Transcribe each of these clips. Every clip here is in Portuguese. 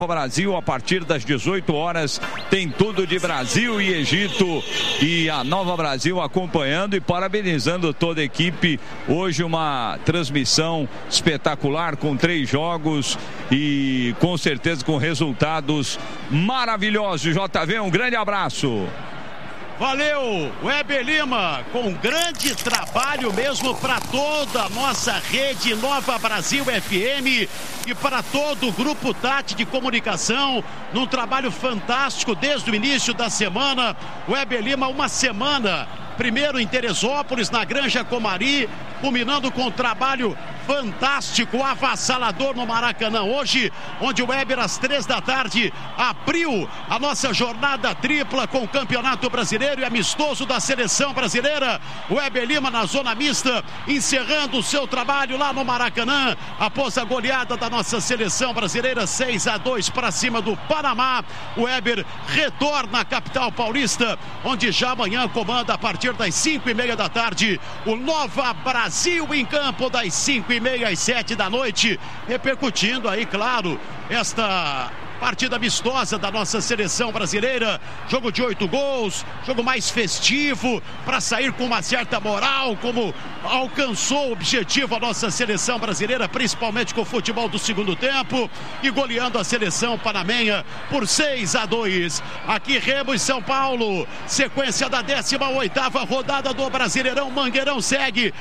Brasil, a partir das 18 horas, tem tudo de Brasil e Egito, e a Nova Brasil acompanhando e parabenizando toda a equipe. Hoje uma transmissão espetacular com 3 jogos e com certeza com resultados maravilhosos. JV, um grande abraço. Valeu, Weber Lima, com grande trabalho mesmo para toda a nossa rede Nova Brasil FM e para todo o Grupo Tati de Comunicação, num trabalho fantástico desde o início da semana. Weber Lima, uma semana, primeiro em Teresópolis, na Granja Comari, culminando com um trabalho fantástico, avassalador no Maracanã. Hoje, onde o Weber, às 3 da tarde, abriu a nossa jornada tripla com o Campeonato Brasileiro e amistoso da Seleção Brasileira. O Weber Lima na zona mista, encerrando o seu trabalho lá no Maracanã, após a goleada da nossa Seleção Brasileira, 6-2 para cima do Panamá. O Weber retorna à capital paulista, onde já amanhã comanda a partir das 5:30 da tarde o Nova Brasil em campo, das 5:30 às 7 da noite, repercutindo aí, claro, esta partida amistosa da nossa seleção brasileira. Jogo de 8 gols, jogo mais festivo, para sair com uma certa moral, como alcançou o objetivo a nossa seleção brasileira, principalmente com o futebol do segundo tempo, e goleando a seleção panamenha por 6-2. Aqui Remo e São Paulo, sequência da 18ª rodada do Brasileirão. Mangueirão segue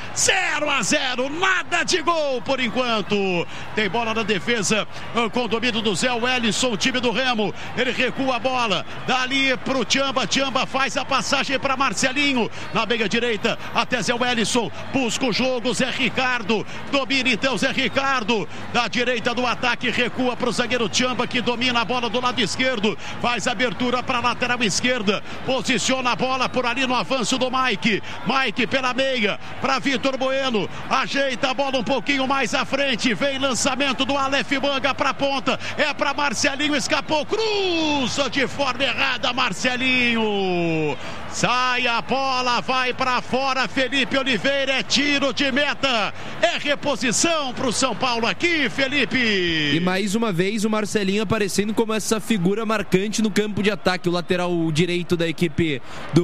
0-0, nada de gol por enquanto. Tem bola na defesa com o domínio do Zé Wellington, o time do Remo. Ele recua a bola, dali pro Tchamba. Tchamba faz a passagem para Marcelinho, na meia direita até Zé Wellington, busca o jogo. Zé Ricardo domina então. Zé Ricardo da direita do ataque, recua pro zagueiro Tchamba, que domina a bola do lado esquerdo, faz abertura para a lateral esquerda, posiciona a bola por ali no avanço do Mike pela meia para Vitor Bueno, ajeita a bola um pouquinho mais à frente, vem lançamento do Aleph Manga para ponta, é para Marcelinho, escapou, cruza de forma errada Marcelinho, sai a bola, vai para fora. Felipe Oliveira, é tiro de meta, é reposição para o São Paulo aqui, Felipe. E mais uma vez o Marcelinho aparecendo como essa figura marcante no campo de ataque, o lateral direito da equipe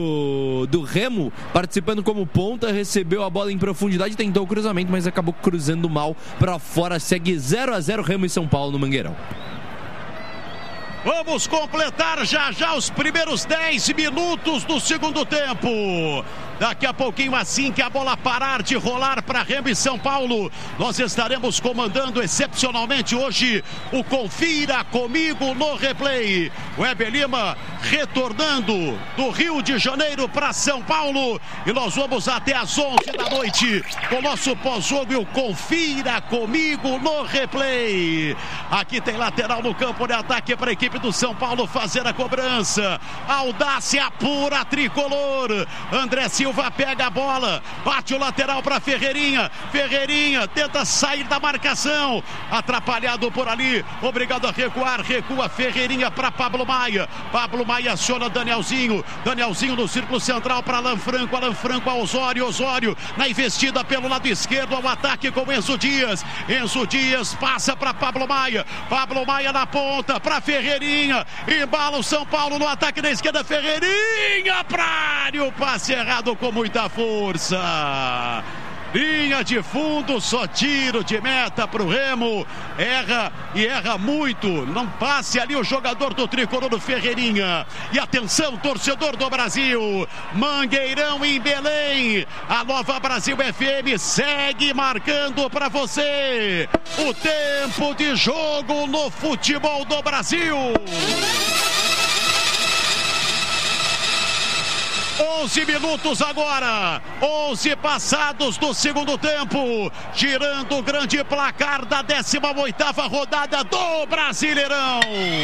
do Remo, participando como ponta, recebeu a bola em profundidade, tentou o cruzamento, mas acabou cruzando mal para fora. Segue 0-0 Remo e São Paulo no Mangueirão. Vamos completar já os primeiros 10 minutos do segundo tempo. Daqui a pouquinho, assim que a bola parar de rolar para Remo e São Paulo, nós estaremos comandando excepcionalmente hoje o Confira Comigo no Replay. Weber Lima retornando do Rio de Janeiro para São Paulo, e nós vamos até às 11 da noite com o nosso pós-jogo e o Confira Comigo no Replay. Aqui tem lateral no campo de ataque para a equipe do São Paulo fazer a cobrança. Audácia pura tricolor. André Silva pega a bola, bate o lateral para Ferreirinha. Ferreirinha tenta sair da marcação, atrapalhado por ali, obrigado a recuar. Recua Ferreirinha para Pablo Maia. Pablo Maia aciona Danielzinho. Danielzinho no círculo central para Alan Franco. Alan Franco a Osório. Osório na investida pelo lado esquerdo, ao ataque com Enzo Dias. Enzo Dias passa para Pablo Maia. Pablo Maia na ponta para Ferreirinha. Embala o São Paulo no ataque da esquerda. Ferreirinha para área, o passe errado com muita força. Linha de fundo, só tiro de meta para o Remo. Erra e erra muito. Não passe ali o jogador do tricolor do Ferreirinha. E atenção, torcedor do Brasil. Mangueirão em Belém. A Nova Brasil FM segue marcando para você o tempo de jogo no futebol do Brasil. 11 minutos agora, 11 passados do segundo tempo, girando o grande placar da 18ª rodada do Brasileirão.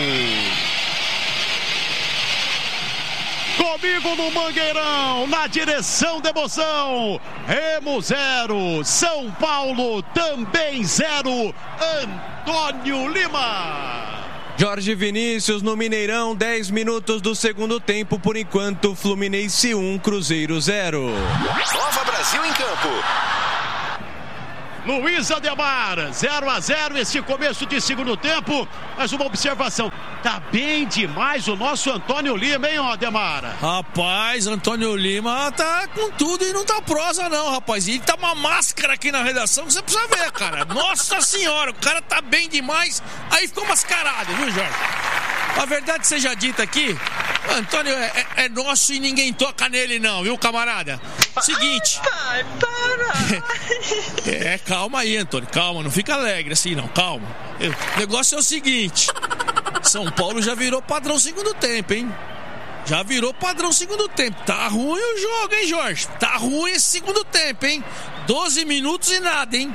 Comigo no Mangueirão, na direção da emoção, Remo 0, São Paulo também 0, Antônio Lima. Jorge Vinícius no Mineirão, 10 minutos do segundo tempo, por enquanto Fluminense 1, Cruzeiro 0. Nova Brasil em campo. Luiz Ademar, 0-0 esse começo de segundo tempo. Mas uma observação, tá bem demais o nosso Antônio Lima, hein, Ademar? Rapaz, Antônio Lima tá com tudo e não tá prosa não, rapaz. E tá uma máscara aqui na redação que você precisa ver, cara. Nossa senhora, o cara tá bem demais. Aí ficou mascarado, viu, Jorge? A verdade seja dita aqui, o Antônio é nosso e ninguém toca nele não, viu, camarada? Seguinte. Ai, para. Calma aí, Antônio, calma, não fica alegre assim não, calma. O negócio é o seguinte, São Paulo já virou padrão segundo tempo, hein? Já virou padrão segundo tempo. Tá ruim o jogo, hein, Jorge? Tá ruim esse segundo tempo, hein? 12 minutos e nada, hein?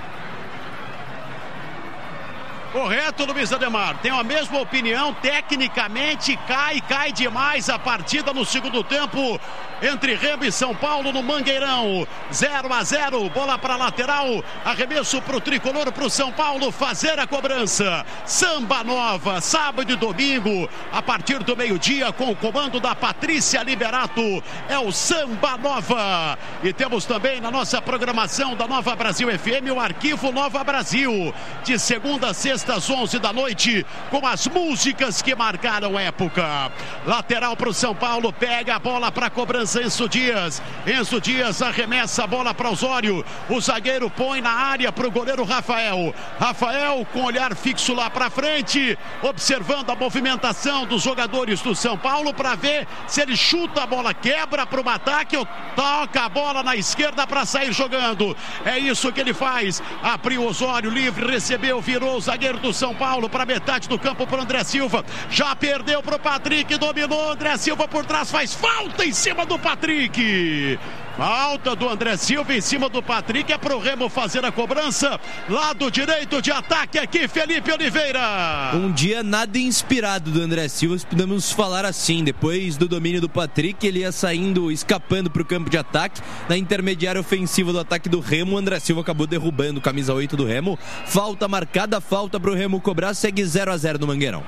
Correto, Luiz Ademar. Tenho a mesma opinião. Tecnicamente, cai demais a partida no segundo tempo entre Remo e São Paulo no Mangueirão. 0-0, bola para lateral. Arremesso para o tricolor, para o São Paulo fazer a cobrança. Samba Nova, sábado e domingo, a partir do meio-dia, com o comando da Patrícia Liberato. É o Samba Nova. E temos também na nossa programação da Nova Brasil FM o Arquivo Nova Brasil, de segunda a sexta às 11 da noite, com as músicas que marcaram época. Lateral para o São Paulo, pega a bola para a cobrança. Enzo Dias arremessa a bola para Osório. O zagueiro põe na área para o goleiro Rafael com olhar fixo lá para frente, observando a movimentação dos jogadores do São Paulo para ver se ele chuta a bola, quebra para o ataque ou toca a bola na esquerda para sair jogando. É isso que ele faz. Abriu Osório livre, recebeu, virou o zagueiro do São Paulo para metade do campo para André Silva. Já perdeu para o Patrick, dominou. André Silva por trás, faz falta em cima do Patrick. Falta do André Silva em cima do Patrick. É pro Remo fazer a cobrança. Lado direito de ataque aqui, Felipe Oliveira. Um dia nada inspirado do André Silva, podemos falar assim. Depois do domínio do Patrick, ele ia saindo, escapando pro campo de ataque. Na intermediária ofensiva do ataque do Remo, o André Silva acabou derrubando o camisa 8 do Remo. Falta marcada, falta pro Remo cobrar. Segue 0-0 no Mangueirão.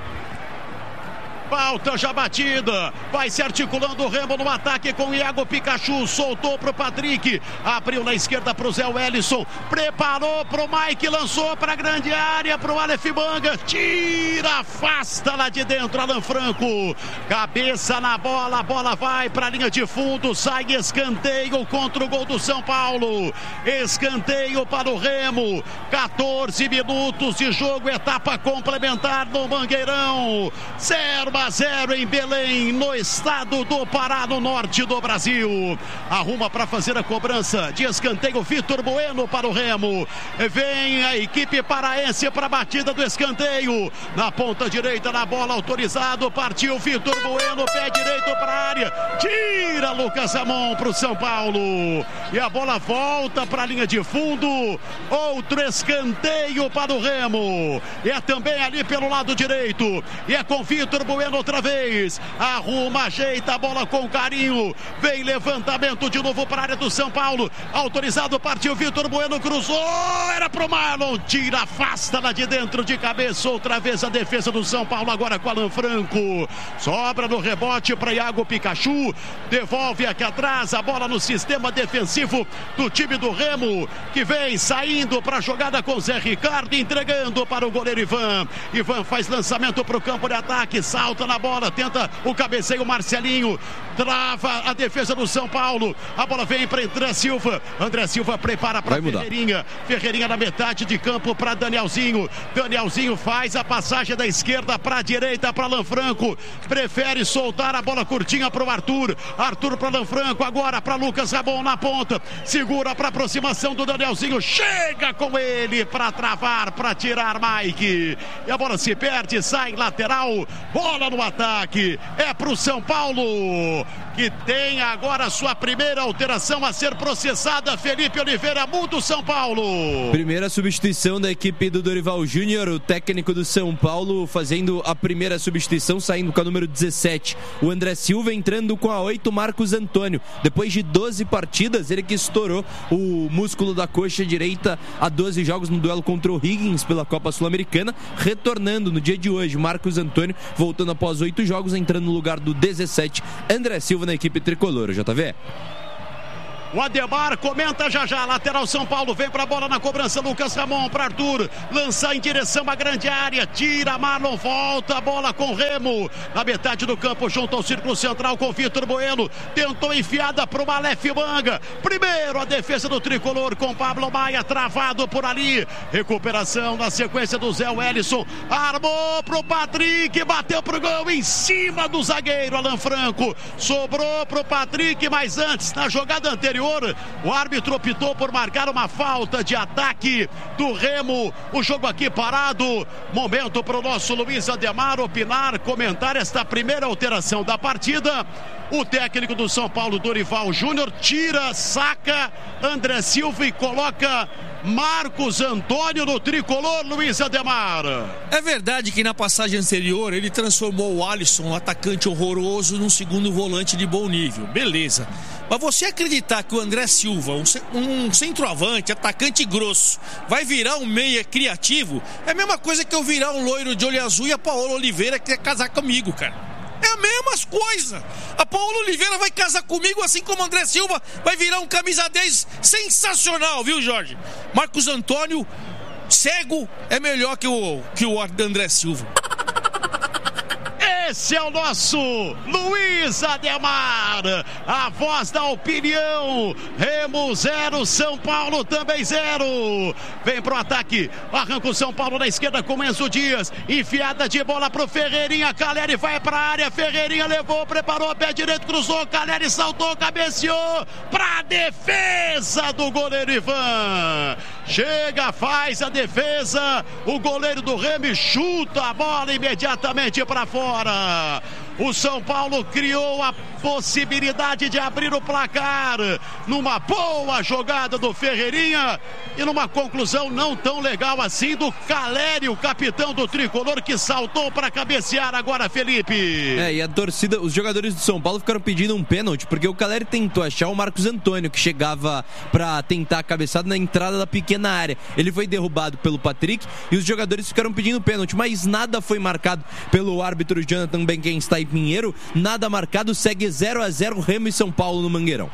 Falta já batida, vai se articulando o Remo no ataque com o Iago Pikachu, soltou pro Patrick, abriu na esquerda pro Zé Wellison, preparou pro Mike, lançou pra grande área pro Aleph Manga, tira, afasta lá de dentro Alan Franco, cabeça na bola, a bola vai pra linha de fundo, sai escanteio contra o gol do São Paulo, escanteio para o Remo, 14 minutos de jogo, etapa complementar no Mangueirão, 0-0 em Belém, no estado do Pará, no norte do Brasil. Arruma para fazer a cobrança de escanteio Vitor Bueno para o Remo. Vem a equipe paraense para a batida do escanteio. Na ponta direita, na bola, autorizado. Partiu Vitor Bueno, pé direito para a área. Tira Lucas Ramon para o São Paulo. E a bola volta para a linha de fundo. Outro escanteio para o Remo. E é também ali pelo lado direito. E é com Vitor Bueno outra vez, arruma, ajeita a bola com carinho, vem levantamento de novo para a área do São Paulo, autorizado, partiu Vitor Bueno, cruzou, era pro Marlon, tira, afasta lá de dentro de cabeça, outra vez a defesa do São Paulo, agora com Alan Franco, sobra no rebote para Iago Pikachu, devolve aqui atrás a bola no sistema defensivo do time do Remo, que vem saindo para a jogada com Zé Ricardo, entregando para o goleiro Ivan faz lançamento para o campo de ataque, salta na bola, tenta o cabeceio, Marcelinho trava a defesa do São Paulo, a bola vem para André Silva prepara para Ferreirinha na metade de campo para Danielzinho faz a passagem da esquerda para a direita para Alan Franco, prefere soltar a bola curtinha para o Arthur para Alan Franco, agora para Lucas Ramon na ponta, segura para aproximação do Danielzinho, chega com ele para travar, para tirar Mike, e a bola se perde, sai lateral, bola no ataque, é pro São Paulo, que tem agora sua primeira alteração a ser processada. Felipe Oliveira muda o São Paulo. Primeira substituição da equipe do Dorival Júnior, o técnico do São Paulo fazendo a primeira substituição, saindo com a número 17. O André Silva entrando com a 8, Marcos Antônio. Depois de 12 partidas, ele que estourou o músculo da coxa direita há 12 jogos no duelo contra o Higgins pela Copa Sul-Americana, retornando no dia de hoje. Marcos Antônio voltando após 8 jogos, entrando no lugar do 17, André Silva na equipe tricolor, JV. O Ademar comenta já. Lateral São Paulo, vem pra bola na cobrança. Lucas Ramon pra Arthur. Lança em direção à grande área. Tira Marlon, volta a bola com Remo. Na metade do campo, junto ao círculo central com Vitor Bueno. Tentou enfiada pro Malef Manga. Primeiro a defesa do tricolor com Pablo Maia travado por ali. Recuperação na sequência do Zé Wellison. Armou pro Patrick. Bateu pro gol em cima do zagueiro Alan Franco. Sobrou pro Patrick, mas antes, na jogada anterior, o árbitro optou por marcar uma falta de ataque do Remo. O jogo aqui parado. Momento pro nosso Luiz Ademar opinar, comentar esta primeira alteração da partida. O técnico do São Paulo, Dorival Júnior, tira, saca André Silva e coloca Marcos Antônio no tricolor, Luiz Ademar. É verdade que na passagem anterior ele transformou o Alisson, um atacante horroroso, num segundo volante de bom nível. Beleza. Mas você acreditar que o André Silva, um centroavante, atacante grosso, vai virar um meia criativo, é a mesma coisa que eu virar um loiro de olho azul e a Paola Oliveira quer casar comigo, cara. É a mesma coisa. A Paola Oliveira vai casar comigo, assim como o André Silva vai virar um camisa 10 sensacional, viu, Jorge? Marcos Antônio, cego, é melhor que o André Silva. Esse é o nosso Luiz Ademar, a voz da opinião. Remo 0, São Paulo também 0. Vem pro ataque, arranca o São Paulo na esquerda com Enzo Dias. Enfiada de bola pro Ferreirinha, Caleri vai pra área, Ferreirinha levou, preparou, pé direito, cruzou, Caleri saltou, cabeceou pra defesa do goleiro Ivan. Chega, faz a defesa, o goleiro do Remo chuta a bola imediatamente para fora. O São Paulo criou a possibilidade de abrir o placar numa boa jogada do Ferreirinha e numa conclusão não tão legal assim do Caleri, o capitão do tricolor, que saltou para cabecear agora, Felipe. E a torcida, os jogadores do São Paulo ficaram pedindo um pênalti porque o Caleri tentou achar o Marcos Antônio, que chegava para tentar a cabeçada na entrada da pequena área. Ele foi derrubado pelo Patrick e os jogadores ficaram pedindo pênalti, mas nada foi marcado pelo árbitro Jonathan Benquenstein Pinheiro. Nada marcado, segue 0-0 Remo e São Paulo no Mangueirão.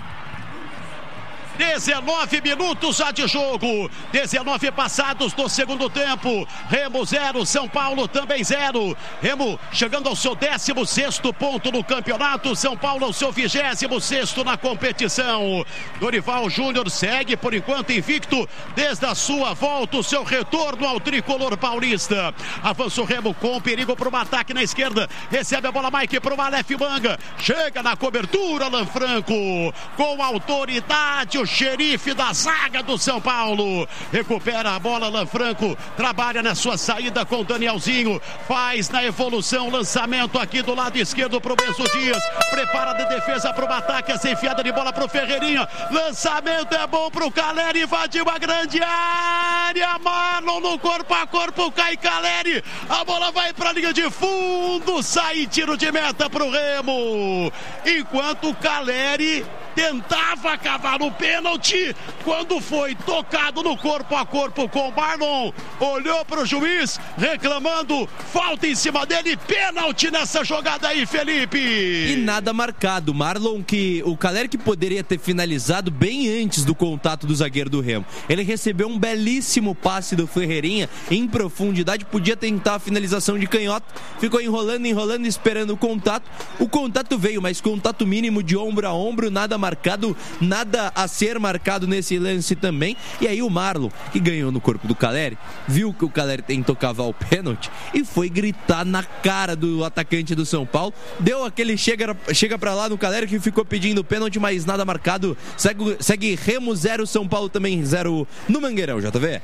19 minutos já de jogo, 19 passados do segundo tempo. Remo 0, São Paulo também 0. Remo chegando ao seu 16º ponto no campeonato, São Paulo ao seu 26º na competição. Dorival Júnior segue por enquanto invicto desde a sua volta, o seu retorno ao tricolor paulista. Avança o Remo com perigo para um ataque na esquerda, recebe a bola Mike para o Malef Manga, chega na cobertura Alan Franco, com autoridade o xerife da zaga do São Paulo, recupera a bola Alan Franco, trabalha na sua saída com o Danielzinho, faz na evolução, lançamento aqui do lado esquerdo para o Enzo Dias, prepara de defesa para o ataque, essa enfiada de bola para o Ferreirinha, lançamento é bom para o Caleri, invadiu a grande área, Marlon no corpo a corpo, cai Caleri, a bola vai para a linha de fundo, sai tiro de meta para o Remo, enquanto o Caleri tentava cavar o pênalti, quando foi tocado no corpo a corpo com o Marlon, olhou para o juiz reclamando falta em cima dele, pênalti nessa jogada aí, Felipe. E nada marcado. Marlon, o Caleri que poderia ter finalizado bem antes do contato do zagueiro do Remo, ele recebeu um belíssimo passe do Ferreirinha em profundidade, podia tentar a finalização de canhota, ficou enrolando, esperando o contato veio, mas contato mínimo de ombro a ombro, nada marcado, nada a ser marcado nesse lance também. E aí o Marlon, que ganhou no corpo do Caleri, viu que o Caleri tentou cavar o pênalti e foi gritar na cara do atacante do São Paulo, deu aquele chega pra lá no Caleri, que ficou pedindo pênalti, mas nada marcado. Segue Remo 0, São Paulo também 0 no Mangueirão, JV.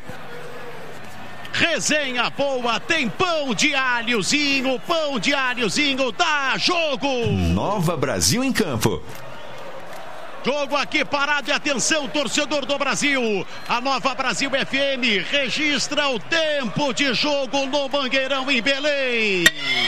Resenha boa, tem pão de alhozinho, dá jogo. Nova Brasil em campo. Jogo aqui parado e atenção, torcedor do Brasil. A Nova Brasil FM registra o tempo de jogo no Mangueirão em Belém.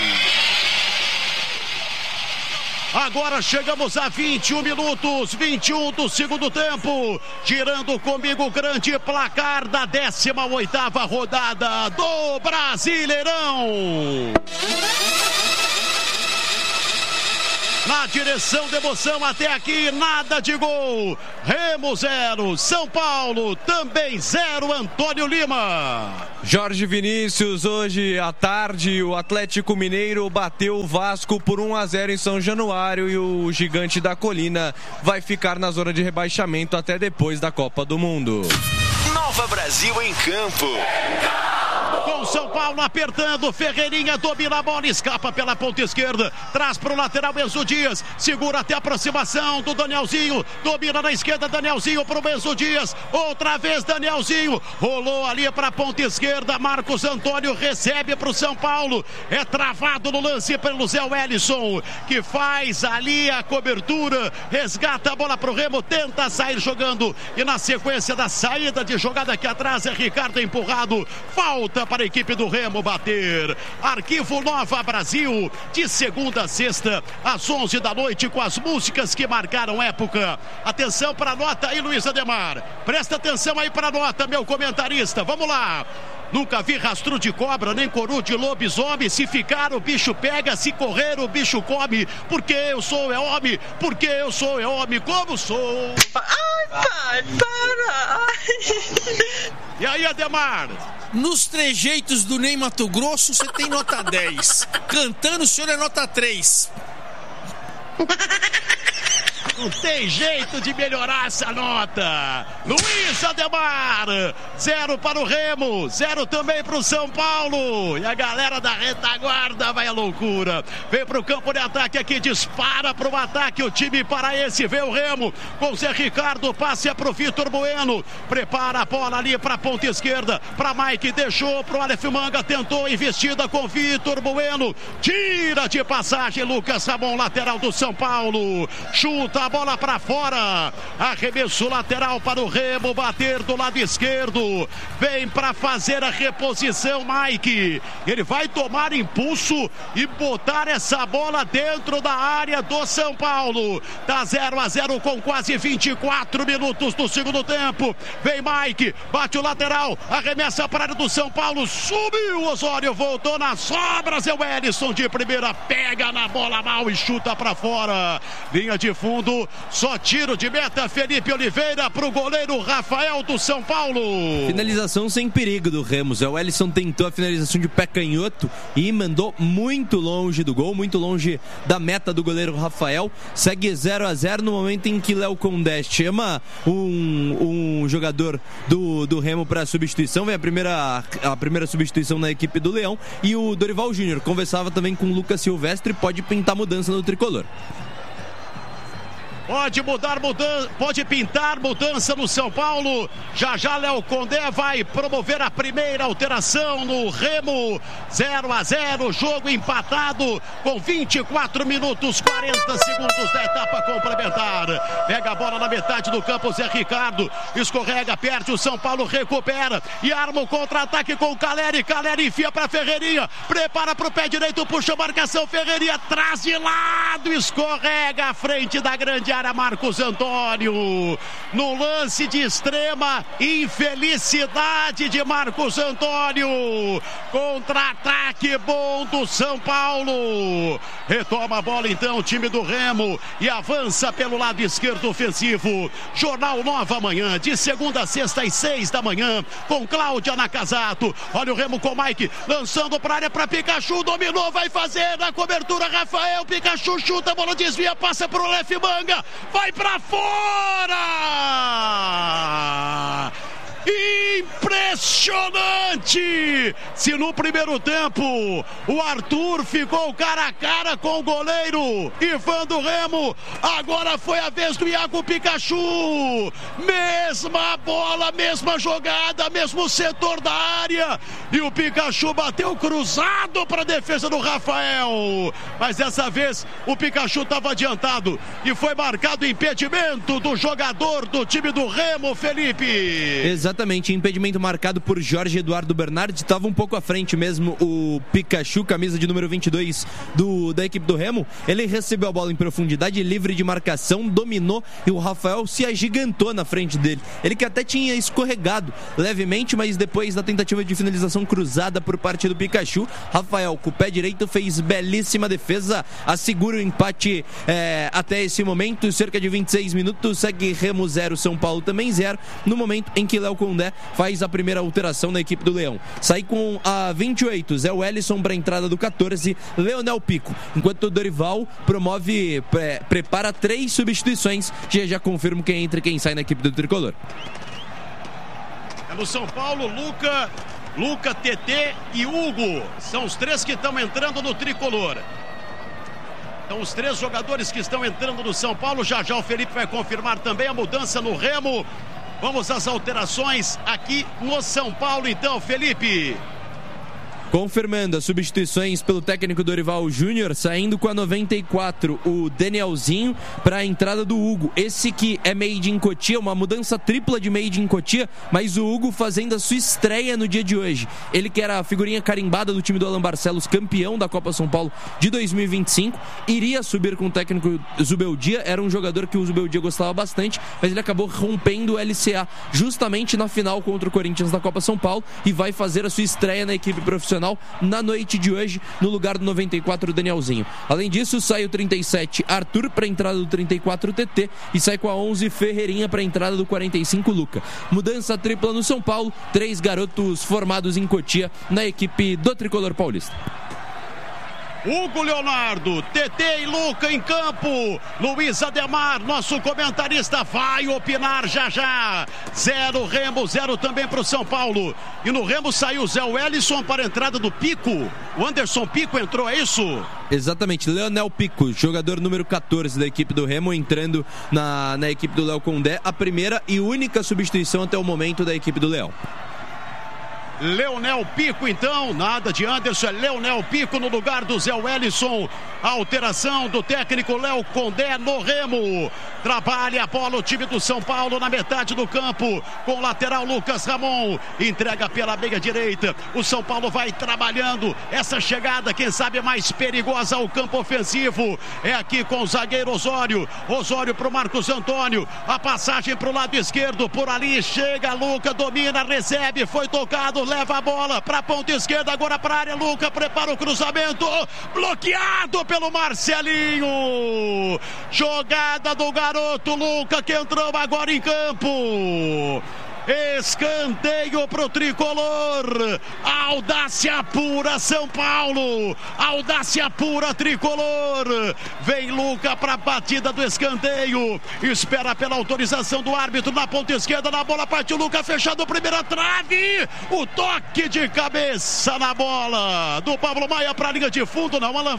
Agora chegamos a 21 minutos, 21 do segundo tempo. Girando comigo o grande placar da 18ª rodada do Brasileirão. na direção da emoção. Até aqui nada de gol. Remo 0, São Paulo também 0, Antônio Lima. Jorge Vinícius, hoje à tarde o Atlético Mineiro bateu o Vasco por 1-0 em São Januário e o Gigante da Colina vai ficar na zona de rebaixamento até depois da Copa do Mundo. Nova Brasil em campo. Com São Paulo apertando, Ferreirinha domina a bola, escapa pela ponta esquerda, traz para o lateral Enzo Dias, segura até a aproximação do Danielzinho, domina na esquerda, Danielzinho para o Enzo Dias, outra vez Danielzinho, rolou ali para a ponta esquerda, Marcos Antônio recebe para o São Paulo, é travado no lance pelo Zé Wellison, que faz ali a cobertura, resgata a bola para o Remo, tenta sair jogando, e na sequência da saída de jogada aqui atrás é Ricardo empurrado, falta para a equipe do Remo bater. Arquivo Nova Brasil, de segunda a sexta, às 11 da noite, com as músicas que marcaram época. Atenção para a nota aí, Luiz Ademar. Presta atenção aí para a nota, meu comentarista. Vamos lá. Nunca vi rastro de cobra, nem coru de lobisomem. Se ficar, o bicho pega. Se correr, o bicho come. Porque eu sou homem. Porque eu sou homem. Como sou? Ai, pai, para. E aí, Ademar? Nos trejeitos do Ney Mato Grosso, você tem nota 10. Cantando, o senhor é nota 3. Não tem jeito de melhorar essa nota. Luiz Ademar, 0 para o Remo, 0 também para o São Paulo. E a galera da retaguarda vai à loucura. Vem para o campo de ataque aqui, dispara para o ataque o time paraense. Vê o Remo com Zé Ricardo, passe para o Vitor Bueno. Prepara a bola ali para a ponta esquerda, para Mike, deixou para o Aleph Manga, tentou investida com Vitor Bueno. Tira de passagem Lucas Ramon, lateral do São Paulo. Chuta a bola para fora, arremesso lateral para o Remo bater do lado esquerdo, vem para fazer a reposição Mike, ele vai tomar impulso e botar essa bola dentro da área do São Paulo. Tá 0-0 com quase 24 minutos do segundo tempo, vem Mike, bate o lateral, arremessa para a área do São Paulo, subiu Osório, voltou nas sobras, é o Wellison de primeira, pega na bola mal e chuta para fora, linha de fundo, só tiro de meta, Felipe Oliveira para o goleiro Rafael do São Paulo. Finalização sem perigo do Remo. O Wellison tentou a finalização de pé canhoto e mandou muito longe do gol, muito longe da meta do goleiro Rafael. Segue 0-0 no momento em que Léo Condé chama um jogador do Remo para substituição. Vem a primeira substituição na equipe do Leão, e o Dorival Júnior conversava também com o Lucas Silvestre, pode pintar mudança no tricolor. Pode pintar mudança no São Paulo. Já Léo Condé vai promover a primeira alteração no Remo. 0-0, jogo empatado com 24 minutos 40 segundos da etapa complementar. Pega a bola na metade do campo, Zé Ricardo escorrega, perde, o São Paulo recupera e arma o contra-ataque com o Caleri. Caleri enfia para Ferreirinha, prepara para o pé direito, puxa a marcação, Ferreirinha traz de lado, escorrega à frente da grande área, Marcos Antônio, no lance de extrema infelicidade de Marcos Antônio, contra-ataque bom do São Paulo, retoma a bola então o time do Remo e avança pelo lado esquerdo ofensivo. Jornal Nova Manhã, de segunda a sexta às 6 da manhã, com Cláudia Nakazato. Olha o Remo com Mike, lançando para a área para Pikachu, dominou, vai fazer na cobertura Rafael, Pikachu chuta, a bola desvia, passa para o Aleph Manga, vai para fora! Impressionante! Se no primeiro tempo o Arthur ficou cara a cara com o goleiro Ivan do Remo, agora foi a vez do Iago Pikachu, mesma bola, mesma jogada, mesmo setor da área, e o Pikachu bateu cruzado para a defesa do Rafael, mas dessa vez o Pikachu estava adiantado e foi marcado impedimento do jogador do time do Remo, Felipe. Exatamente, impedimento marcado por Jorge Eduardo Bernardi, estava um pouco à frente mesmo o Pikachu, camisa de número 22 da equipe do Remo. Ele recebeu a bola em profundidade, livre de marcação, dominou e o Rafael se agigantou na frente dele. Ele que até tinha escorregado levemente, mas depois da tentativa de finalização cruzada por parte do Pikachu, Rafael com o pé direito fez belíssima defesa, assegura o empate até esse momento, cerca de 26 minutos, segue Remo 0, São Paulo também 0, no momento em que Léo Condé faz a primeira alteração na equipe do Leão. Sai com a 28, Zé Wellison para a entrada do 14, Leonel Pico, enquanto o Dorival prepara 3 substituições, já confirmo quem entra e quem sai na equipe do Tricolor. É no São Paulo, Luca, TT e Hugo, são os 3 que estão entrando no Tricolor. Então os 3 jogadores que estão entrando no São Paulo, já o Felipe vai confirmar também a mudança no Remo. Vamos às alterações aqui no São Paulo então, Felipe. Confirmando as substituições pelo técnico Dorival Júnior, saindo com a 94 o Danielzinho para a entrada do Hugo. Esse que é made in Cotia, uma mudança tripla de made in Cotia, mas o Hugo fazendo a sua estreia no dia de hoje. Ele que era a figurinha carimbada do time do Alan Barcelos, campeão da Copa São Paulo de 2025, iria subir com o técnico Zubeldia, era um jogador que o Zubeldia gostava bastante, mas ele acabou rompendo o LCA justamente na final contra o Corinthians da Copa São Paulo e vai fazer a sua estreia na equipe profissional na noite de hoje, no lugar do 94 Danielzinho. Além disso, sai o 37 Arthur para a entrada do 34 TT e sai com a 11 Ferreirinha para a entrada do 45 Luca. Mudança tripla no São Paulo, 3 garotos formados em Cotia na equipe do Tricolor Paulista. Hugo Leonardo, TT e Luca em campo. Luiz Ademar, nosso comentarista, vai opinar já. 0 Remo, 0 também para o São Paulo. E no Remo saiu Zé Wellison para a entrada do Pico. O Anderson Pico entrou, é isso? Exatamente, Leonel Pico, jogador número 14 da equipe do Remo, entrando na equipe do Léo Condé, a primeira e única substituição até o momento da equipe do Leão. Leonel Pico então, nada de Anderson, é Leonel Pico no lugar do Zé Wellison. A alteração do técnico Léo Condé no Remo. Trabalha a bola o time do São Paulo na metade do campo, com o lateral Lucas Ramon, entrega pela meia direita. O São Paulo vai trabalhando essa chegada, quem sabe mais perigosa ao campo ofensivo, é aqui com o zagueiro Osório para o Marcos Antônio, a passagem para o lado esquerdo, por ali chega Luca, domina, recebe, foi tocado, leva a bola para a ponta esquerda, agora para a área, Luca prepara o cruzamento, bloqueado pelo Marcelinho. Jogada do garoto Luca, que entrou agora em campo. Escanteio pro Tricolor. Audácia pura São Paulo. Audácia pura Tricolor. Vem Luca pra batida do escanteio. Espera pela autorização do árbitro na ponta esquerda. Na bola partiu Luca, fechado, primeira trave. O toque de cabeça na bola do Pablo Maia pra linha de fundo. Não, Alan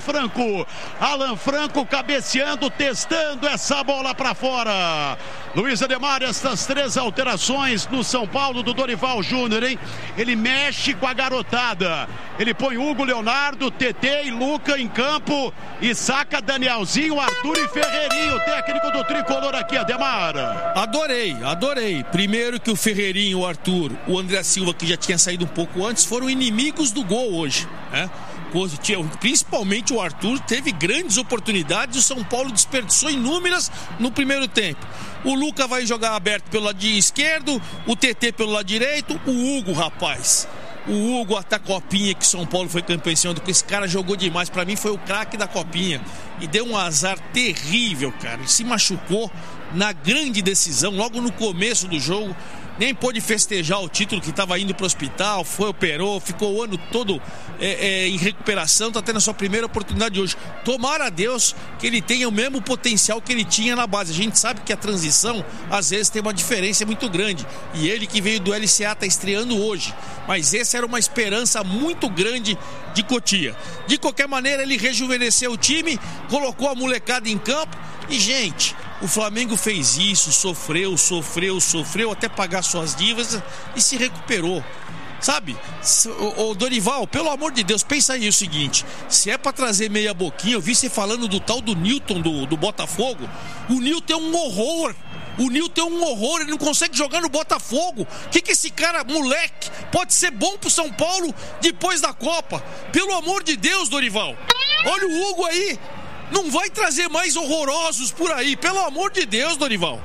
Franco cabeceando, testando essa bola pra fora. Luiz Ademar, essas 3 alterações no São Paulo do Dorival Júnior, hein? Ele mexe com a garotada. Ele põe Hugo Leonardo, TT e Luca em campo e saca Danielzinho, Arthur e Ferreirinho, técnico do Tricolor aqui, Ademar. Adorei. Primeiro que o Ferreirinho, o Arthur, o André Silva, que já tinha saído um pouco antes, foram inimigos do gol hoje, né? Principalmente o Arthur teve grandes oportunidades, o São Paulo desperdiçou inúmeras no primeiro tempo. O Luca vai jogar aberto pelo lado esquerdo, o TT pelo lado direito, o Hugo, rapaz. O Hugo, até a Copinha, que São Paulo foi campeão, que esse cara jogou demais, pra mim foi o craque da Copinha. E deu um azar terrível, cara. Ele se machucou na grande decisão, logo no começo do jogo. Nem pôde festejar o título, que estava indo para o hospital, operou, ficou o ano todo em recuperação, está tendo a sua primeira oportunidade hoje. Tomara a Deus que ele tenha o mesmo potencial que ele tinha na base. A gente sabe que a transição, às vezes, tem uma diferença muito grande. E ele que veio do LCA está estreando hoje. Mas essa era uma esperança muito grande de Cotia. De qualquer maneira, ele rejuvenesceu o time, colocou a molecada em campo. E, gente, o Flamengo fez isso, sofreu até pagar suas dívidas e se recuperou. Sabe, o Dorival, pelo amor de Deus, pensa aí o seguinte: se é pra trazer meia boquinha, eu vi você falando do tal do Newton do Botafogo. O Newton é um horror. O Nilton é um horror, ele não consegue jogar no Botafogo. O que esse cara, moleque, pode ser bom pro São Paulo depois da Copa? Pelo amor de Deus, Dorival. Olha o Hugo aí. Não vai trazer mais horrorosos por aí. Pelo amor de Deus, Dorival.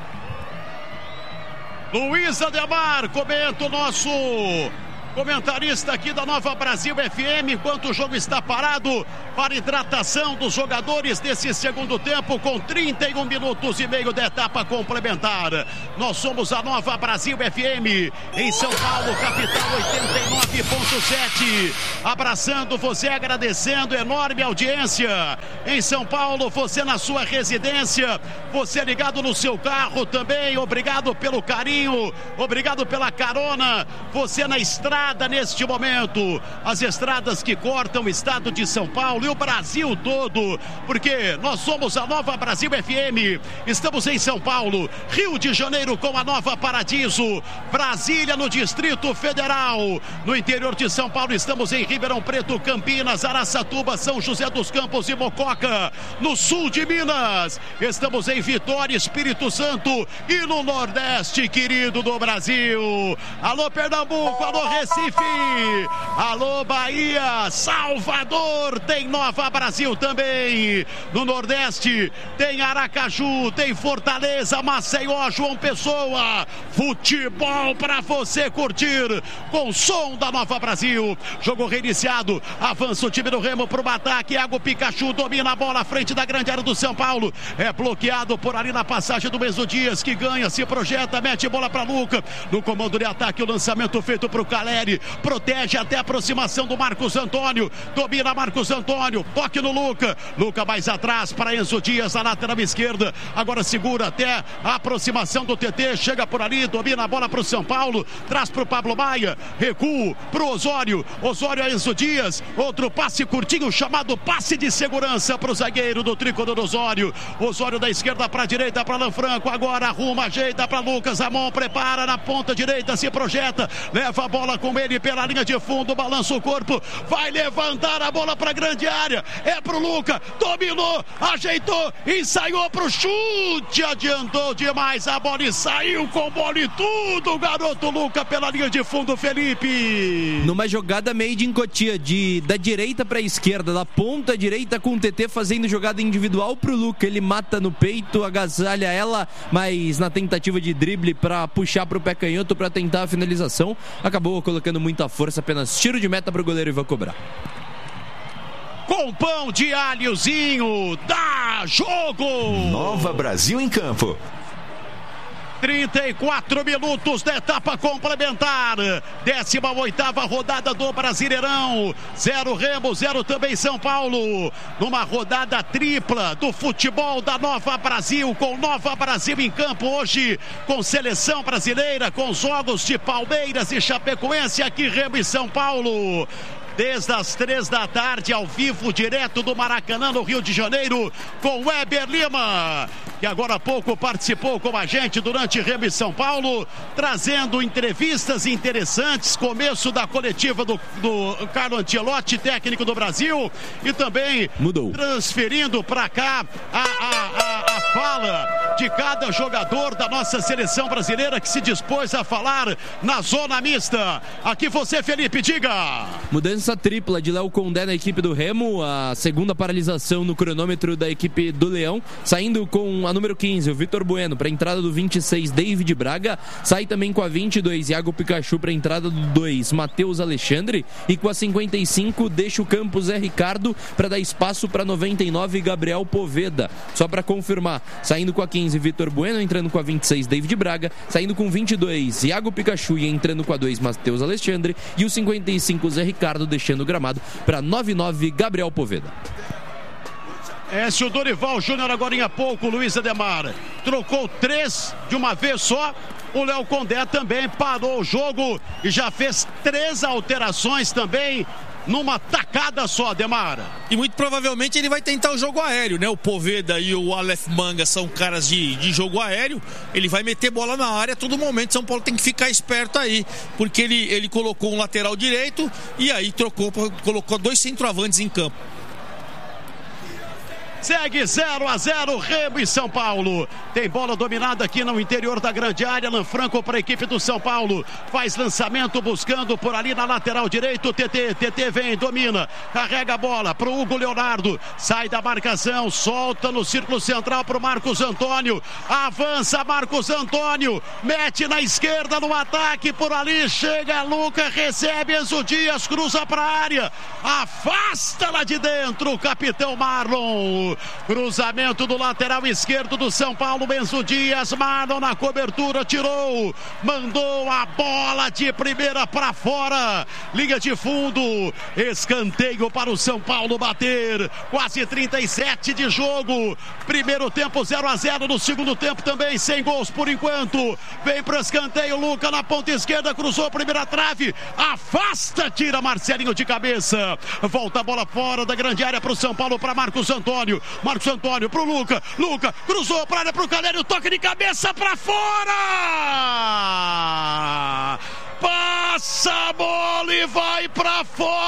Luiz Ademar comenta o nosso comentarista aqui da Nova Brasil FM, enquanto o jogo está parado para hidratação dos jogadores desse segundo tempo, com 31 minutos e meio da etapa complementar. Nós somos a Nova Brasil FM em São Paulo, capital 89.7. Abraçando você, agradecendo, enorme audiência em São Paulo, você na sua residência, você ligado no seu carro também, obrigado pelo carinho, obrigado pela carona, você na estrada neste momento, as estradas que cortam o estado de São Paulo e o Brasil todo, porque nós somos a Nova Brasil FM, estamos em São Paulo, Rio de Janeiro com a Nova Paradiso, Brasília no Distrito Federal, no interior de São Paulo estamos em Ribeirão Preto, Campinas, Araçatuba, São José dos Campos e Mococa, no sul de Minas, estamos em Vitória, Espírito Santo e no Nordeste querido do Brasil. Alô Pernambuco, alô Recife, alô Bahia, Salvador, tem Nova Brasil também. No Nordeste tem Aracaju, tem Fortaleza, Maceió, João Pessoa. Futebol para você curtir com o som da Nova Brasil. Jogo reiniciado, avança o time do Remo para o ataque. Iago Pikachu domina a bola à frente da grande área do São Paulo. É bloqueado por ali na passagem do Mesmo Dias, que ganha, se projeta, mete bola para Luca. No comando de ataque, o lançamento feito para o Caleri. Protege até a aproximação do Marcos Antônio. Domina Marcos Antônio. Toque no Luca. Luca mais atrás para Enzo Dias, na lateral esquerda. Agora segura até a aproximação do TT. Chega por ali, domina a bola para o São Paulo. Traz para o Pablo Maia. Recuo para o Osório. Osório a Enzo Dias. Outro passe curtinho, chamado passe de segurança para o zagueiro do tricolor Osório. Osório da esquerda para a direita para Lanfranco. Agora arruma, ajeita para Lucas Ramon. Prepara na ponta direita, se projeta. Leva a bola com ele pela linha de fundo, balança o corpo, vai levantar a bola para a grande área, é pro Luca, dominou, ajeitou, ensaiou pro chute, adiantou demais a bola e saiu com bola e tudo, o garoto Luca pela linha de fundo, Felipe. Numa jogada made in Cotia, da direita para a esquerda, da ponta direita com o TT fazendo jogada individual pro Luca, ele mata no peito, agasalha ela, mas na tentativa de drible para puxar pro pé canhoto para tentar a finalização, acabou colocando muita força, apenas tiro de meta para o goleiro e vai cobrar. Com pão de alhozinho, dá jogo! Nova Brasil em campo. 34 minutos da etapa complementar, 18ª rodada do Brasileirão, 0 Remo, 0 também São Paulo, numa rodada tripla do futebol da Nova Brasil, com Nova Brasil em campo hoje, com seleção brasileira, com jogos de Palmeiras e Chapecoense, aqui Remo e São Paulo. Desde as 3 da tarde, ao vivo, direto do Maracanã, no Rio de Janeiro, com Weber Lima, que agora há pouco participou com a gente durante Remo e São Paulo, trazendo entrevistas interessantes, começo da coletiva do Carlo Ancelotti, técnico do Brasil, e também transferindo para cá a fala de cada jogador da nossa seleção brasileira que se dispôs a falar na zona mista. Aqui você, Felipe, diga. Mudança tripla de Léo Condé na equipe do Remo, a segunda paralisação no cronômetro da equipe do Leão, saindo com a número 15, o Vitor Bueno, para a entrada do 26, David Braga, sai também com a 22, Iago Pikachu, para a entrada do 2, Matheus Alexandre, e com a 55, deixa o campo Zé Ricardo para dar espaço para 99, Gabriel Poveda. Só para confirmar, saindo com a 15, Vitor Bueno, entrando com a 26, David Braga, saindo com 22, Iago Pikachu, e entrando com a 2, Matheus Alexandre, e o 55, Zé Ricardo, deixando o gramado para 99, Gabriel Poveda. Se o Dorival Júnior agora em pouco, Luiz Ademar, trocou 3 de uma vez só. O Léo Condé também parou o jogo e já fez 3 alterações também numa tacada só, Ademar. E muito provavelmente ele vai tentar o jogo aéreo, né? O Poveda e o Aleph Manga são caras de jogo aéreo. Ele vai meter bola na área a todo momento. São Paulo tem que ficar esperto aí, porque ele colocou um lateral direito e aí colocou 2 centroavantes em campo. Segue 0-0 Remo e São Paulo. Tem bola dominada aqui no interior da grande área. Alan Franco para a equipe do São Paulo. Faz lançamento buscando por ali na lateral direito. TT vem, domina. Carrega a bola para o Hugo Leonardo. Sai da marcação, solta no círculo central para o Marcos Antônio. Avança Marcos Antônio. Mete na esquerda no ataque. Por ali chega Luca, recebe Enzo Dias, cruza para a área. Afasta lá de dentro o capitão Marlon. Cruzamento do lateral esquerdo do São Paulo, Enzo Dias. Marlon na cobertura, tirou. Mandou a bola de primeira para fora. Linha de fundo. Escanteio para o São Paulo bater. Quase 37 de jogo. Primeiro tempo 0-0. No segundo tempo também sem gols por enquanto. Vem para o escanteio. Luca na ponta esquerda. Cruzou a primeira trave. Afasta, tira Marcelinho de cabeça. Volta a bola fora da grande área para o São Paulo, para Marcos Antônio. Marcos Antônio para o Luca. Luca cruzou para a área para o Calério. Toque de cabeça para fora. Passa a bola e vai para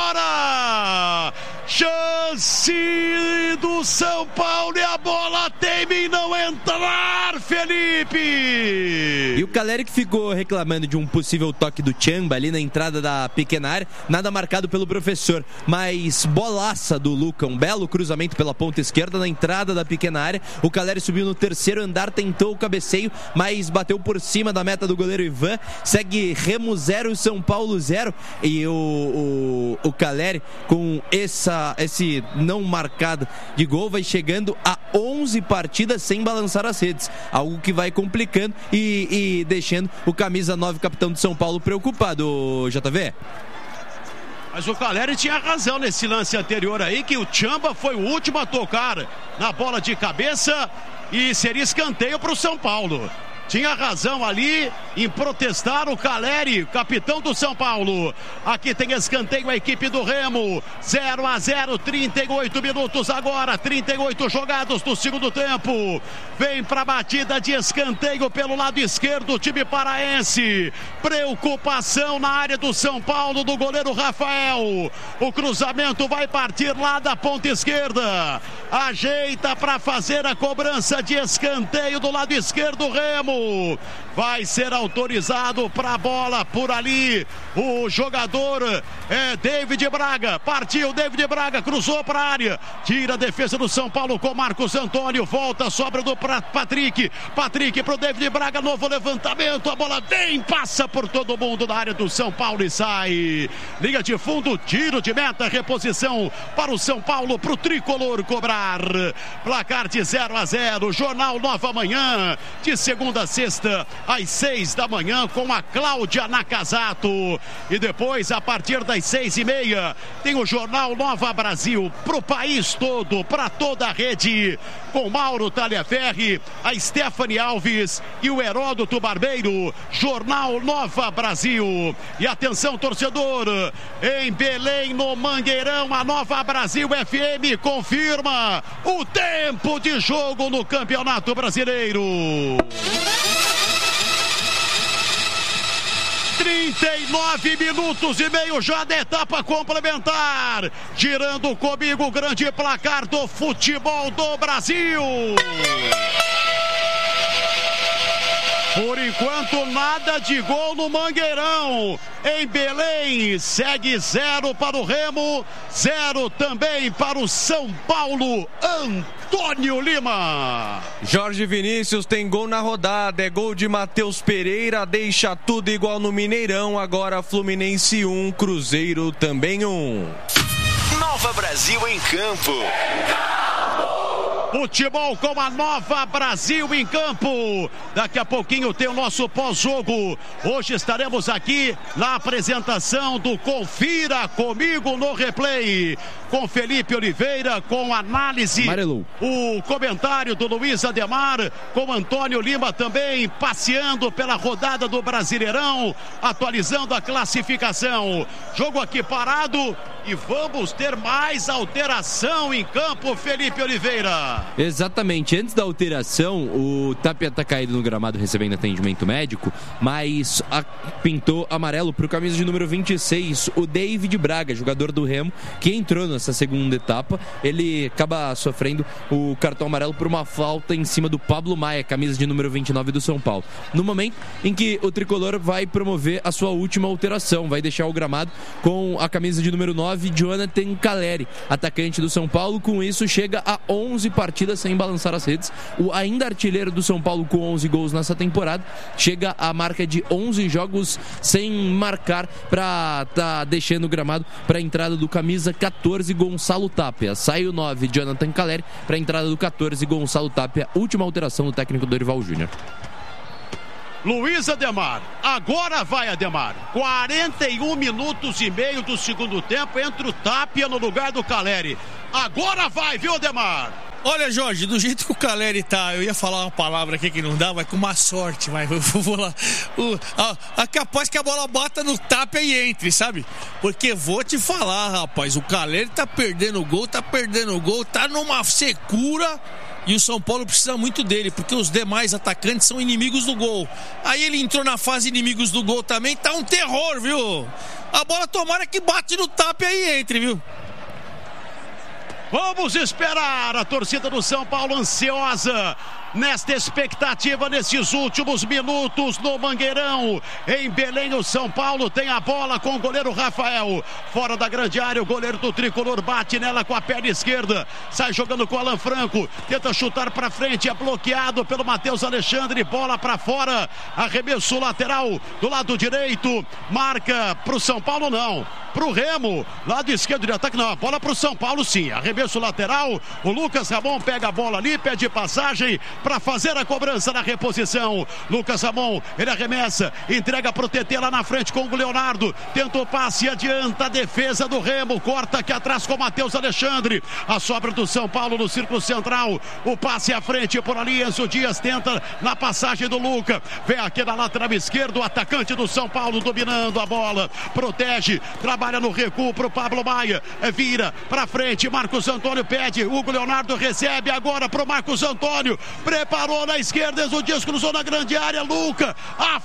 fora. Chance do São Paulo e a bola teme em não entrar, Felipe. E o Caleri que ficou reclamando de um possível toque do Tchamba ali na entrada da pequena área, nada marcado pelo professor, mas bolaça do Luca, um belo cruzamento pela ponta esquerda na entrada da pequena área. O Caleri subiu no terceiro andar, tentou o cabeceio, mas bateu por cima da meta do goleiro Ivan. Segue Remo 0, São Paulo 0, e o Caleri com esse não marcado de gol vai chegando a 11 partidas sem balançar as redes, algo que vai complicando e deixando o camisa 9, capitão de São Paulo, preocupado, JV. Mas o Caleri tinha razão nesse lance anterior aí, que o Tchamba foi o último a tocar na bola de cabeça e seria escanteio para o São Paulo. Tinha razão ali em protestar o Caleri, capitão do São Paulo. Aqui tem escanteio a equipe do Remo. 0-0, 38 minutos agora, 38 jogados do segundo tempo. Vem para a batida de escanteio pelo lado esquerdo o time paraense. Preocupação na área do São Paulo do goleiro Rafael. O cruzamento vai partir lá da ponta esquerda. Ajeita para fazer a cobrança de escanteio do lado esquerdo Remo. Vai ser autorizado para a bola por ali. O jogador é David Braga. Partiu David Braga, cruzou para a área. Tira a defesa do São Paulo com Marcos Antônio. Volta, sobra do Patrick. Patrick para o David Braga. Novo levantamento. A bola vem, passa por todo mundo na área do São Paulo e sai. Linha de fundo, tiro de meta. Reposição para o São Paulo, para o tricolor cobrar. Placar de 0-0. Jornal Nova Manhã, de segunda a sexta, às 6 da manhã, com a Cláudia Nakazato. E depois, a partir das 6:30, tem o Jornal Nova Brasil, pro país todo, para toda a rede, com Mauro Taliaferri, a Stephanie Alves e o Heródoto Barbeiro. Jornal Nova Brasil. E atenção, torcedor, em Belém, no Mangueirão, a Nova Brasil FM confirma o tempo de jogo no Campeonato Brasileiro. 39 minutos e meio já da etapa complementar. Girando comigo o grande placar do futebol do Brasil. Por enquanto, nada de gol no Mangueirão. Em Belém, segue 0 para o Remo, 0 também para o São Paulo. Antônio Lima. Jorge Vinícius tem gol na rodada, é gol de Matheus Pereira, deixa tudo igual no Mineirão. Agora Fluminense 1, Cruzeiro também 1. Nova Brasil em campo. Futebol com a Nova Brasil em campo. Daqui a pouquinho tem o nosso pós-jogo. Hoje estaremos aqui na apresentação do Confira Comigo no Replay, com Felipe Oliveira, com análise, Amarelo. O comentário do Luiz Ademar, com Antônio Lima também passeando pela rodada do Brasileirão, atualizando a classificação. Jogo aqui parado e vamos ter mais alteração em campo, Felipe Oliveira. Exatamente, antes da alteração, o Tapia tá caído no gramado recebendo atendimento médico, mas pintou amarelo pro camisa de número 26, o David Braga, jogador do Remo, que entrou nessa segunda etapa. Ele acaba sofrendo o cartão amarelo por uma falta em cima do Pablo Maia, camisa de número 29 do São Paulo. No momento em que o tricolor vai promover a sua última alteração, vai deixar o gramado com a camisa de número 9, Jonathan Caleri, atacante do São Paulo. Com isso chega a 11 partidas sem balançar as redes. O ainda artilheiro do São Paulo com 11 gols nessa temporada chega à marca de 11 jogos sem marcar, para tá deixando o gramado para a entrada do camisa 14, Gonçalo Tapia. Sai o 9, Jonathan Caleri, para a entrada do 14, Gonçalo Tapia. Última alteração do técnico Dorival Júnior. Luiz Ademar, agora vai Ademar, 41 minutos e meio do segundo tempo, entra o Tapia no lugar do Caleri. Agora vai, viu, Ademar? Olha, Jorge, do jeito que o Caleri tá, eu ia falar uma palavra aqui que não dá, vai com má sorte, vai, eu vou lá. Capaz que a bola bata no Tapia e entre, sabe? Porque vou te falar, rapaz, o Caleri tá perdendo o gol, tá numa secura. E o São Paulo precisa muito dele, porque os demais atacantes são inimigos do gol. Aí ele entrou na fase inimigos do gol também, tá um terror, viu? A bola tomara que bate no Tapia e entre, viu? Vamos esperar, a torcida do São Paulo ansiosa nesta expectativa, nesses últimos minutos no Mangueirão, em Belém. O São Paulo tem a bola com o goleiro Rafael, fora da grande área. O goleiro do tricolor bate nela com a perna esquerda, sai jogando com o Alan Franco, tenta chutar para frente, é bloqueado pelo Matheus Alexandre, bola para fora, arremesso lateral do lado direito, marca pro São Paulo, não, pro Remo, lado esquerdo de ataque, não, a bola pro São Paulo sim, arremesso lateral. O Lucas Ramon pega a bola ali, pede passagem para fazer a cobrança na reposição. Lucas Ramon, ele arremessa, entrega pro TT lá na frente com o Leonardo, tenta o passe, adianta a defesa do Remo, corta aqui atrás com o Matheus Alexandre, a sobra do São Paulo no círculo central, o passe à frente por ali, Enzo Dias tenta na passagem do Luca, vem aqui na lateral esquerda, o atacante do São Paulo dominando a bola, protege, trabalha no recuo pro Pablo Maia, vira pra frente, Marcos Antônio pede, Hugo Leonardo recebe agora pro Marcos Antônio, preparou na esquerda, Enzo Dias cruzou na grande área, Luca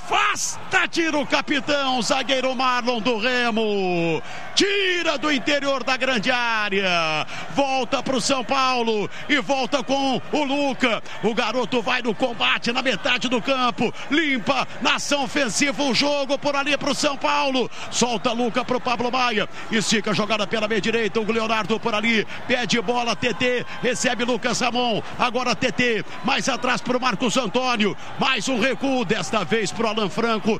afasta, tira o capitão, zagueiro Marlon do Remo, tira do interior da grande área, volta pro São Paulo e volta com o Luca, o garoto vai no combate na metade do campo, limpa na ação ofensiva o jogo por ali pro São Paulo, solta Luca pro Pablo Maia, estica a jogada pela meia direita, o Leonardo por ali, pede bola, TT, recebe Lucas Ramon, agora TT, mais atrás para o Marcos Antônio, mais um recuo, desta vez para o Alan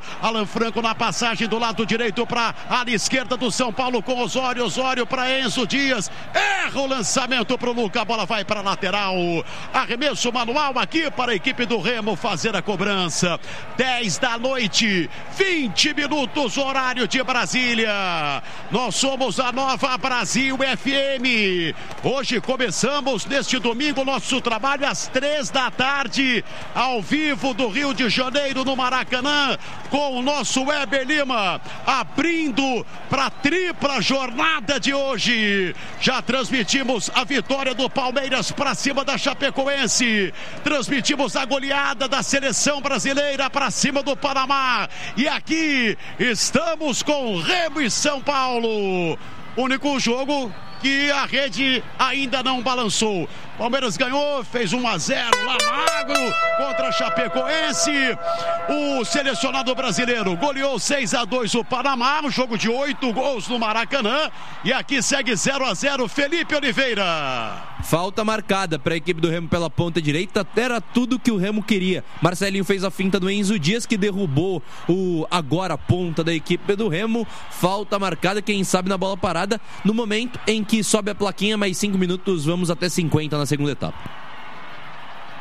Franco na passagem do lado direito para a área esquerda do São Paulo com Osório para Enzo Dias, erra o lançamento para o Luca, a bola vai para a lateral, arremesso manual aqui para a equipe do Remo fazer a cobrança. 10 da noite, 20 minutos, horário de Brasília, nós somos a Nova Brasil FM, hoje começamos neste domingo nosso trabalho às 3 da tarde, ao vivo do Rio de Janeiro, no Maracanã, com o nosso Weber Lima, abrindo para a tripla jornada de hoje. Já transmitimos a vitória do Palmeiras para cima da Chapecoense, transmitimos a goleada da seleção brasileira para cima do Panamá, e aqui estamos com Remo e São Paulo, único jogo que a rede ainda não balançou. Palmeiras ganhou, fez 1-0 lá magro contra a Chapecoense. O selecionado brasileiro goleou 6-2 o Panamá, um jogo de 8 gols no Maracanã. E aqui segue 0-0, Felipe Oliveira. Falta marcada para a equipe do Remo pela ponta direita, era tudo que o Remo queria. Marcelinho fez a finta do Enzo Dias, que derrubou o agora ponta da equipe do Remo. Falta marcada, quem sabe na bola parada, no momento em que sobe a plaquinha, mais 5 minutos, vamos até 50 na segunda etapa.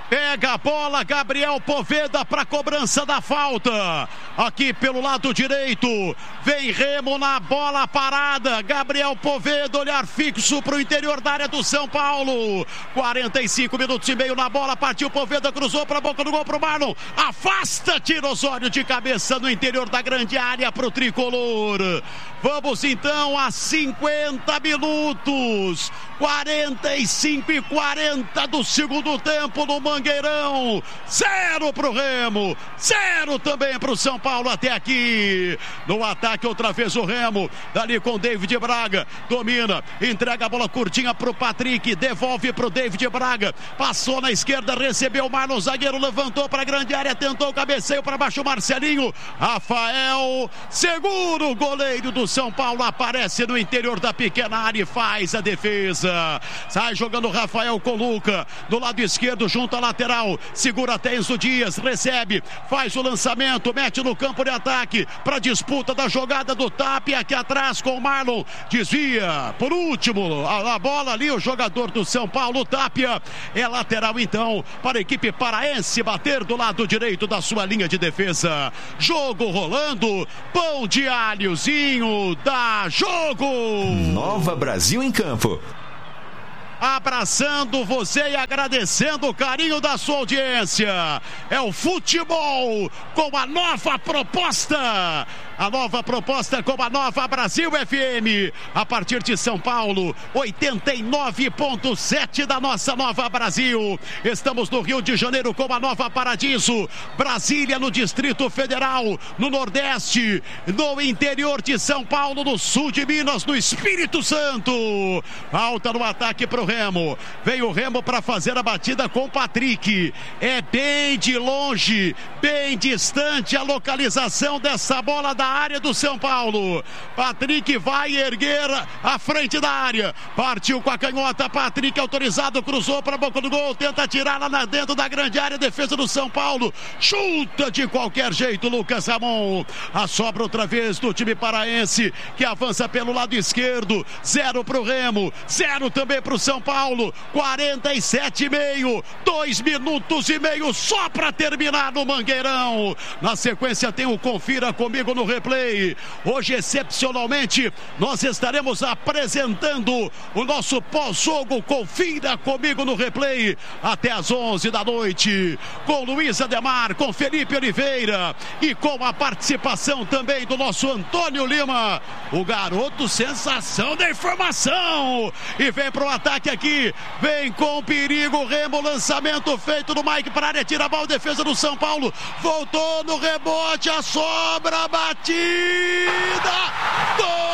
Pega a bola, Gabriel Poveda para cobrança da falta. Aqui pelo lado direito. Vem Remo na bola parada. Gabriel Poveda, olhar fixo para o interior da área do São Paulo. 45 minutos e meio na bola. Partiu Poveda, cruzou para a boca do gol para o Marlon. Afasta, tira Osório de cabeça no interior da grande área para o tricolor. Vamos então a 50 minutos. 45 e 40 do segundo tempo no Mangueirão. 0 para o Remo, 0 também para o São Paulo até aqui. No ataque outra vez o Remo, dali com o David Braga, domina, entrega a bola curtinha para o Patrick, devolve para o David Braga, passou na esquerda, recebeu o Marlon, zagueiro levantou para a grande área, tentou o cabeceio para baixo o Marcelinho. Rafael, segura o goleiro do São Paulo, aparece no interior da pequena área e faz a defesa. Sai jogando Rafael com Luca, do lado esquerdo junto à lateral, segura até Enzo Dias, recebe, faz o lançamento, mete no campo de ataque, para disputa da jogada do Tapia, aqui atrás com o Marlon, desvia, por último, a bola ali, o jogador do São Paulo, Tapia, é lateral então, para a equipe paraense bater do lado direito da sua linha de defesa. Jogo rolando, pão de alhozinho, dá jogo! Nova Brasil em campo. Abraçando você e agradecendo o carinho da sua audiência. É o futebol com a nova proposta. A nova proposta com a Nova Brasil FM. A partir de São Paulo, 89.7 da nossa Nova Brasil. Estamos no Rio de Janeiro com a Nova Paradiso. Brasília no Distrito Federal, no Nordeste, no interior de São Paulo, no sul de Minas, no Espírito Santo. Falta no ataque para o Remo. Vem o Remo para fazer a batida com o Patrick. É bem de longe, bem distante a localização dessa bola da área do São Paulo. Patrick vai erguer à frente da área. Partiu com a canhota. Patrick autorizado, cruzou para a boca do gol. Tenta tirar lá dentro da grande área. Defesa do São Paulo. Chuta de qualquer jeito, Lucas Ramon. A sobra outra vez do time paraense, que avança pelo lado esquerdo. 0 para o Remo, 0 também para o São Paulo. 47,5. 2 minutos e meio só para terminar no Mangueirão. Na sequência tem o Confira Comigo no Replay. Hoje, excepcionalmente, nós estaremos apresentando o nosso pós-jogo Confira Comigo no Replay até às 11 da noite, com Luiz Ademar, com Felipe Oliveira e com a participação também do nosso Antônio Lima, o garoto sensação da informação. E vem para o ataque aqui, vem com perigo, Remo, lançamento feito do Mike para a área, tira a bola, defesa do São Paulo, voltou no rebote, a sobra, batida, gol!